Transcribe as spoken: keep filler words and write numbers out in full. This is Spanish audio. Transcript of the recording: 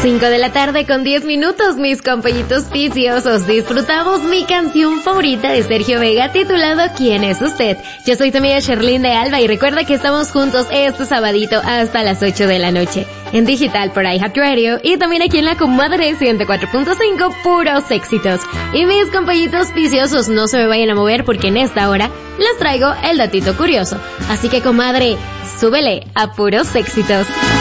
cinco de la tarde con diez minutos, mis compañitos viciosos. Disfrutamos mi canción favorita de Sergio Vega titulado ¿Quién es usted? Yo soy tu amiga Sherlyn de Alba y recuerda que estamos juntos este sabadito hasta las ocho de la noche. En digital por iHeartRadio y también aquí en la Comadre ciento cuatro punto cinco, puros éxitos. Y mis compañitos viciosos, no se me vayan a mover porque en esta hora les traigo el datito curioso. Así que, comadre, súbele a puros éxitos.